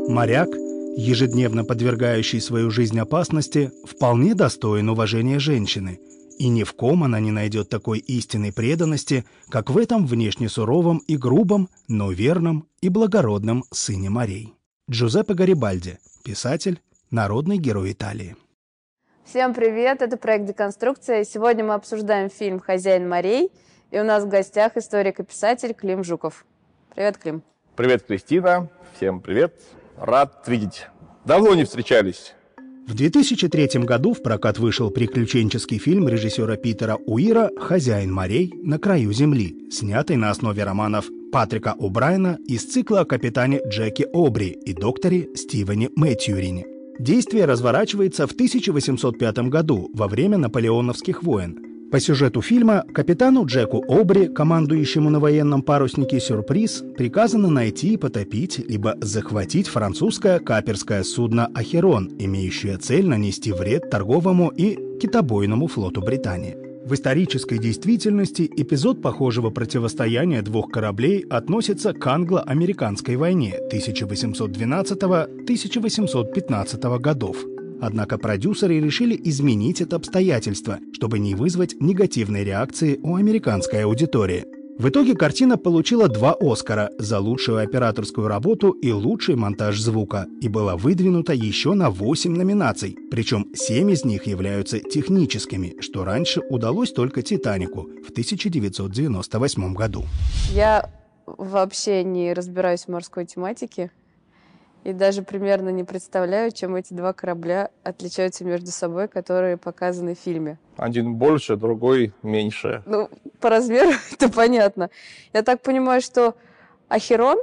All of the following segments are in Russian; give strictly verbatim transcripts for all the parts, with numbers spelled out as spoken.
Моряк, ежедневно подвергающий свою жизнь опасности, вполне достоин уважения женщины, и ни в ком она не найдет такой истинной преданности, как в этом внешне суровом и грубом, но верном и благородном сыне морей. Джузеппе Гарибальди, писатель, народный герой Италии. Всем привет, это проект «Деконструкция», и сегодня мы обсуждаем фильм «Хозяин морей», и у нас в гостях историк и писатель Клим Жуков. Привет, Клим. Привет, Кристина. Всем привет. Рад видеть. Давно не встречались. В две тысячи третьем году в прокат вышел приключенческий фильм режиссера Питера Уира «Хозяин морей. На краю земли», снятый на основе романов Патрика О'Брайена из цикла о капитане Джеки Обри и докторе Стивене Мэтьюрине. Действие разворачивается в тысяча восемьсот пятом году, во время наполеоновских войн. По сюжету фильма капитану Джеку Обри, командующему на военном паруснике «Сюрприз», приказано найти и потопить, либо захватить французское каперское судно «Ахерон», имеющее цель нанести вред торговому и китобойному флоту Британии. В исторической действительности эпизод похожего противостояния двух кораблей относится к англо-американской войне тысяча восемьсот двенадцатого — тысяча восемьсот пятнадцатого годов. Однако продюсеры решили изменить это обстоятельство, чтобы не вызвать негативной реакции у американской аудитории. В итоге картина получила два «Оскара» за лучшую операторскую работу и лучший монтаж звука и была выдвинута еще на восемь номинаций, причем семь из них являются техническими, что раньше удалось только «Титанику» в тысяча девятьсот девяносто восьмом году. Я вообще не разбираюсь в морской тематике и даже примерно не представляю, чем эти два корабля отличаются между собой, которые показаны в фильме. Один больше, другой меньше. Ну, по размеру это понятно. Я так понимаю, что «Ахерон»,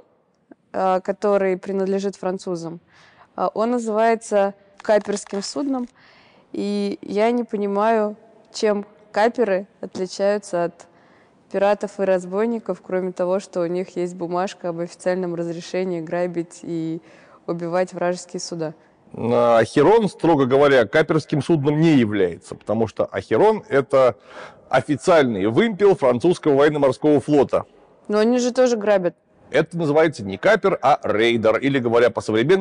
который принадлежит французам, он называется каперским судном, и я не понимаю, чем каперы отличаются от пиратов и разбойников, кроме того, что у них есть бумажка об официальном разрешении грабить и убивать вражеские суда. Ахерон, строго говоря, каперским судном не является, потому что Ахерон — это официальный вымпел французского военно-морского флота. Но они же тоже грабят. Это называется не капер, а рейдер, или, говоря по-современному,